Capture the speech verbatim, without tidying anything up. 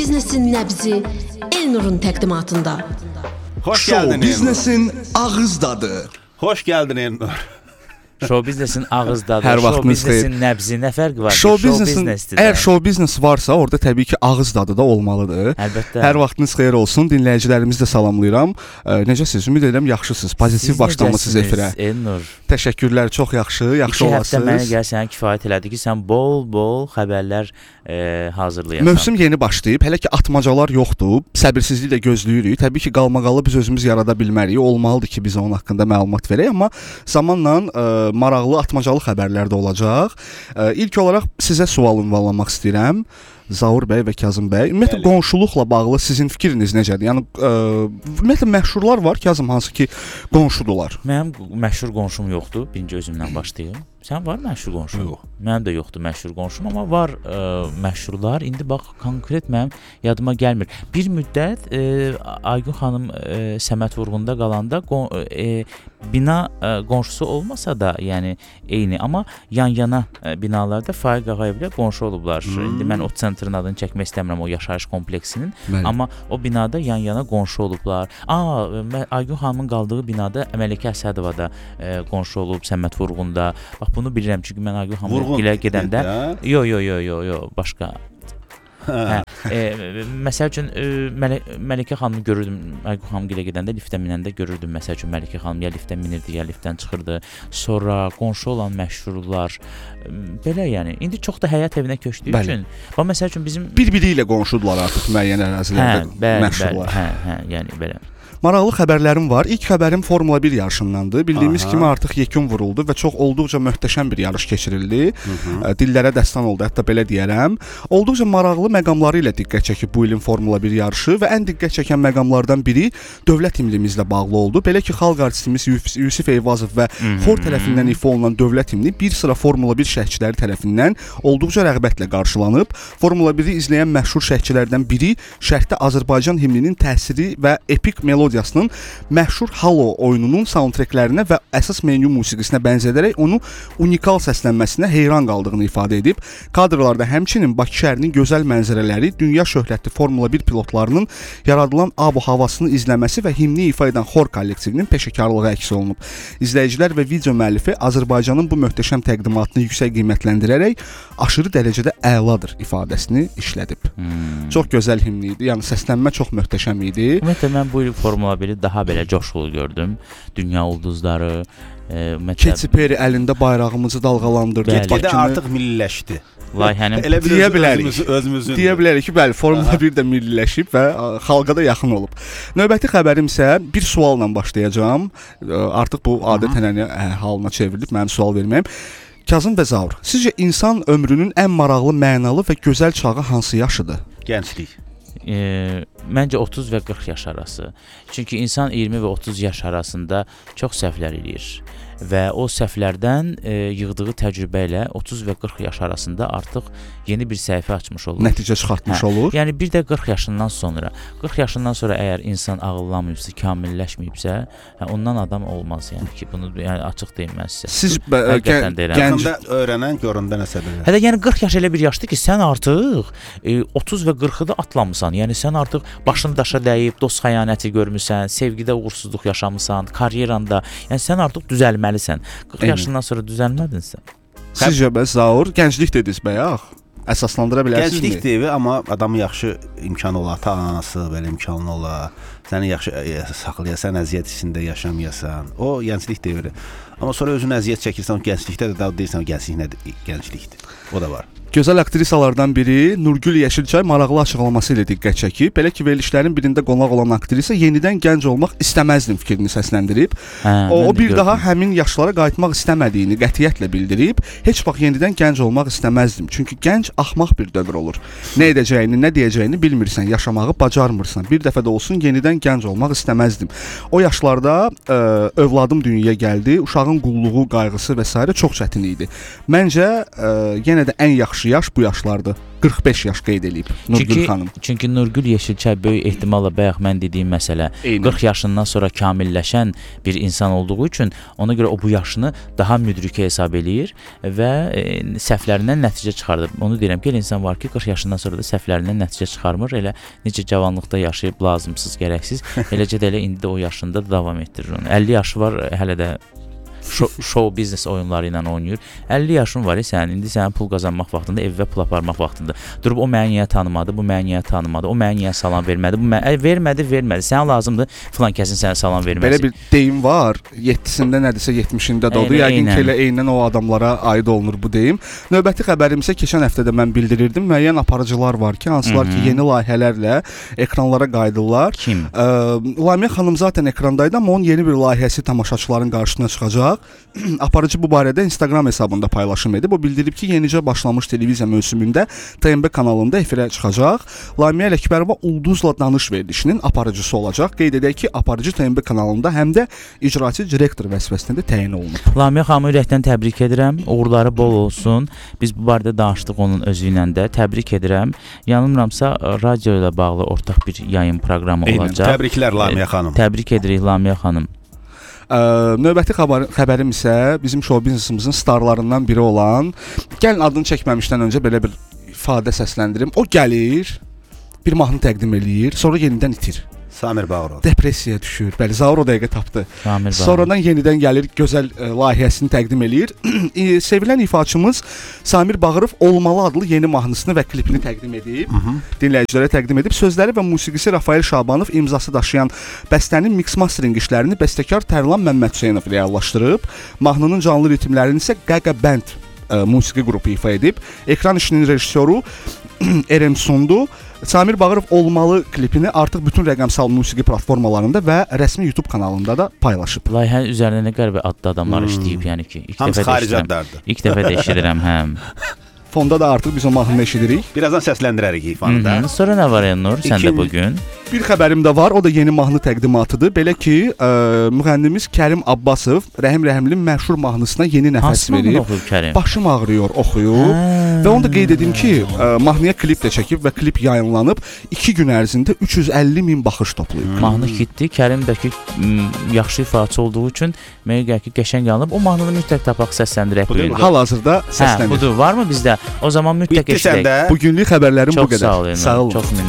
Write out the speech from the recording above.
Biznesin nəbzi Elnur'un təqdimatında. Hoş Show geldin Elnur. biznesin ağız dadı. Hoş geldin Elnur. Show biznesin ağızdadır. Hər Show vaxtınız xeyir. biznesin nəbzi nə fərqi var? Show biznesin, biznesdir əgər də. show biznes varsa, orada təbii ki ağız dadı da olmalıdır. Əlbəttə. Hər vaxtınız xeyir olsun. Dinləyicilərimizi də salamlayıram. E, necəsiz? Ümid edirəm yaxşısınız. Pozitiv Siz başlamısınız necəsiniz, efirə. Elnur? Təşəkkürlər, çox yaxşı, yaxşı İki həftə mənə olasınız. gəl sənə kifayət elədi ki, sən bol-bol xəbərlər e, hazırlayasan. Mövsüm yeni başlayıb, hələ ki atmacalar yoxdur. Səbirsizliklə gözləyirik. Təbii ki qalmaqalı biz özümüz yarada bilmərik. Olmalıdır ki, biz onun haqqında məlumat verək, amma zamanla e, maraqlı atmacalı xəbərlər də olacaq. E, ilk olaraq sizə sual ünvanlamaq istəyirəm. Zaur bəy və Kazım bəy, ümumiyyətlə qonşuluqla bağlı sizin fikriniz necədir? Yəni e, ümumiyyətlə məşhurlar var, Kazım, hansı ki qonşudular. Mənim məşhur qonşum yoxdur. Birinci özümdən başlayım. Sən var məşhur qonşun? Yox. Mənim də yoxdur məşhur qonşum, amma var ə, məşhurlar. İndi bax konkret mənim yadıma gəlmir. Bir müddət ə, Aygün xanım ə, Səməd Vurğunda qalanda qon, ə, bina ə, qonşusu olmasa da, yəni eyni, amma yan-yana ə, binalarda Faiq Ağayevlə qonşu olublar. Hmm. İndi mən o sentrin adını çəkmək istəmirəm, o yaşayış kompleksinin, Bəli. amma o binada yan-yana qonşu olublar. Aa, Aygün xanımın qaldığı binada Məlikə Əsədova da ə, qonşu olub Səməd Vurğunda. Bax bunu bilirəm çünki mən Aygün xanımla gilə gedəndə yo yo yo yo yo başqa. Hə. E, məsəl üçün e, Məli Məlikə xanımı görürdüm. Aygün xanım gilə gedəndə liftə minəndə görürdüm məsəl üçün Məlikə xanım ya liftə minirdi, ya liftdən çıxırdı. Sonra qonşu olan məşhurlar e, belə yəni indi çox da həyat evinə köçdüyü Bəli. üçün bax məsəl üçün bizim Bir-biri ilə qonşudular artıq müəyyən hə, ərazilərdə bəli, bəli, məşhurlar. hə, hə, yəni belə. Maraqlı xəbərlərim var. İlk xəbərim Formula bir yarışındandır. Bildiyimiz Aha. kimi artıq yekun vuruldu və çox olduqca möhtəşəm bir yarış keçirildi. Hı -hı. Dillərə dəstan oldu, hətta belə deyərəm. Olduqca maraqlı məqamları ilə diqqət çəkib bu ilin Formula bir yarışı və ən diqqət çəkən məqamlardan biri dövlət himnimizlə bağlı oldu. Belə ki, xalq artistimiz Yus- Yusif Eyvazov və xor tərəfindən ifa olunan dövlət himni bir sıra Formula bir şərhçiləri tərəfindən olduqca rəğbətlə qarşılanıb. Formula biri izləyən məşhur şərhçilərdən biri şərhdə Azərbaycan himninin təsiri və epik melodiyasının məşhur Halo oyununun soundtracklərinə və əsas menyu musiqisinə bənzədərək onu unikal səslənməsinə heyran qaldığını ifadə edib. Kadrlarda həmçinin Bakı şəhərinin gözəl mənzərələri, dünya şöhrətli Formula bir pilotlarının yaradılan ab-havasını izləməsi və himni ifa edən xor kollektivinin peşəkarlığı əks olunub. İzləyicilər və video müəllifi Azərbaycanın bu möhtəşəm təqdimatını yüksək qiymətləndirərək aşırı dərəcədə əladır ifadəsini işlədib. Hmm. Çox gözəl himni idi. Yəni səslənmə çox möhtəşəm idi. Ümumiyyətlə mən bu il Formula biri daha belə coşqulu gördüm. Dünya ulduzları, e, Katy Perry əlində bayrağımızı dalğalandırdı. Bəli. Getdi artıq milliləşdi. layihənin Elə bir Deyə özü- bilərik. özümüzü, özümüzün. Deyə bilərik ki, bəli, Formula bir də milliləşib və ə, xalqa da yaxın olub. Növbəti xəbərim isə bir sualla başlayacağam. Ə, Artıq bu adət ənənə halına çevrilib, mənim sual verməyim. Kazım və Zaur, sizcə insan ömrünün ən maraqlı, mənalı və gözəl çağı hansı yaşıdır? Gənclik. e, məncə otuz və qırx yaş arası. Çünki insan iyirmi və otuz yaş arasında çox səhvlər eləyir və o səhvlərdən e, yığdığı təcrübə ilə otuz və qırx yaş arasında artıq yeni bir səhifə açmış olur. Nəticə çıxartmış Hə, olur. Yəni bir də qırx yaşından sonra, qırx yaşından sonra əgər insan ağıllanmayıbsa, kamilləşməyibsə, hə, ondan adam olmaz yəni ki, bunu yəni açıq deyim mən sizə. Siz bə- Həqiqətən gən- deyirəm. gənc Gəncdə öyrənən görəndə nəsə bilir. Hətta yəni qırx yaş elə bir yaşdır ki, sən artıq e, otuz və qırxı da atlamısan. Yəni sən artıq başın daşa dəyib, dost xəyanəti görmüsən, sevgidə uğursuzluq yaşamısan, karyeranda, yəni sən artıq düzəlməlisən. qırx Eyni. yaşından sonra düzəlmədinsə. Sizcə bəs Zaur, gənclik dediniz bayaq. Əsaslandıra bilərsinizmi? Gənclik deyil, amma adamın yaxşı imkanı ola, ata-anası belə imkanı ola, səni yaxşı e, saxlayasan, əziyyət içində yaşamayasan. O gənclik deyil. Amma sonra özün əziyyət çəkirsən, o gənclikdə də daha deyirsən, o gənclik nədir? Gənclikdir. O da var. Gözəl aktrisalardan biri Nurgül Yeşilçay maraqlı açıqlaması ilə diqqət çəkib. Belə ki, verilişlərin birində qonaq olan aktrisa yenidən gənc olmaq istəməzdim fikrini səsləndirib. Hə, O, mən o də bir gördüm. daha həmin yaşlara qayıtmaq istəmədiyini qətiyyətlə bildirib. Heç vaxt yenidən gənc olmaq istəməzdim. Çünki gənc axmaq bir dövr olur. Nə edəcəyini, nə deyəcəyini bilmirsən, yaşamağı bacarmırsan. Bir dəfə də olsun yenidən gənc olmaq istəməzdim. O yaşlarda ə, övladım dünyaya gəldi. Uşağın qulluğu, qayğısı və s. çox çətin idi. Məncə ə, yenə də ən yaxşı yaxşı yaş bu yaşlardır. qırx beş yaş qeyd eləyib Nurgül çünki, xanım. Çünki Nurgül Yeşilçay böyük ehtimalla bayaq mən dediyim məsələ Eynən. qırx yaşından sonra kamilləşən bir insan olduğu üçün ona görə o bu yaşını daha müdrikə hesab eləyir və e, səhvlərindən nəticə çıxardır. Onu deyirəm ki, elə insan var ki, qırx yaşından sonra da səhvlərindən nəticə çıxarmır. Elə necə cavanlıqda yaşayıb lazımsız, gərəksiz, eləcə də elə indi də o yaşında da davam etdirir onu. əlli yaşı var, hələ də show, show biznes oyunları ilə oynayır. əlli yaşın var, sənin indi sənin pul qazanmaq vaxtında, evə pul aparmaq vaxtında. Durub o məni niyə tanımadı, bu məni niyə tanımadı, o məni niyə salam vermədi, bu məni vermədi, vermədi. Sənə lazımdır filan kəsin sənə salam verməsi. Belə bir deyim var. yeddisində nədirsə yetmişində də oldu. Yəqin ki, elə eynən o adamlara aid olunur bu deyim. Növbəti xəbərimizə keçən həftədə mən bildirirdim. Müəyyən aparıcılar var ki, hansılar ki, yeni layihələrlə ekranlara qayıdırlar. Kim? Ə, Lamiyə xanım zaten ekrandaydı, amma onun yeni bir layihəsi tamaşaçıların qarşısına çıxacaq. Aparıcı bu barədə Instagram hesabında paylaşım edib. O bildirib ki, yenicə başlamış televiziya mövsümündə T M B kanalında efirə çıxacaq. Lamiyə Ələkbərova Ulduzla danış verilişinin aparıcısı olacaq. Qeyd edək ki, aparıcı T M B kanalında həm də icraçı direktor vəzifəsində təyin olunub. Lamiyə xanımı ürəkdən təbrik edirəm. Uğurları bol olsun. Biz bu barədə danışdıq onun özü ilə də. Təbrik edirəm. Yanılmıramsa radio ilə bağlı ortaq bir yayın proqramı olacaq. Eynən. Təbriklər Lamiyə xanım. Təbrik edirik Lamiyə xanım. Ə, növbəti xəbər, xəbərim isə bizim show biznesimizin starlarından biri olan, gəlin adını çəkməmişdən öncə belə bir ifadə səsləndirim. O gəlir, bir mahnı təqdim eləyir, sonra yenidən itir. Samir Bağırov. Depressiyaya düşür. Bəli, Zaur o dəqiqə tapdı. Samir Bağırov. Sonradan yenidən gəlir, gözəl ə, layihəsini təqdim eləyir. Sevilən ifaçımız Samir Bağırov Olmalı adlı yeni mahnısını və klipini təqdim edib. Dinləyicilərə təqdim edib. Sözləri və musiqisi Rafael Şabanov imzası daşıyan bəstənin mix mastering işlərini bəstəkar Tərlan Məmmədhüseynov reallaşdırıb. Mahnının canlı ritmlərini isə Qaqa Band ə, musiqi qrupu ifa edib. Ekran işinin rejissoru Erem Sundu. Samir Bağırov Olmalı klipini artıq bütün rəqəmsal musiqi platformalarında və rəsmi YouTube kanalında da paylaşıb. Layihənin üzərində nə qəribə adlı adamlar hmm. işləyib, yəni ki, ilk Hamısı dəfə xarici eşidirəm. adlardır. İlk dəfə də eşidirəm, həm. Fonda da artıq biz o mahnını eşidirik. Birazdan səsləndirərik ifanı da. Sonra nə var Elnur, sən də bugün? Bir xəbərim də var, o da yeni mahnı təqdimatıdır. Belə ki, ə, müğənnimiz Kərim Abbasov Rəhim Rəhimlinin məşhur mahnısına yeni nəfəs verib. Başım ağrıyor oxuyub. Hə. Və onu da qeyd edim ki, ə, mahnıya klip də çəkib və klip yayınlanıb. iki gün ərzində üç yüz əlli min baxış toplayıb. Hmm. Mahnı hitdi. Kərim də ki, yaxşı ifaçı olduğu üçün mənə gəlir ki, qəşəng alınıb. O mahnını mütləq tapaq, səsləndirək bu gün. Hal-hazırda səslənir. Hə, budur. Varmı bizdə? O zaman mütləq eşidək. Bu günlük xəbərlərim çox bu qədər. Sağ olun. Sağ olun. Çox minnətdaram.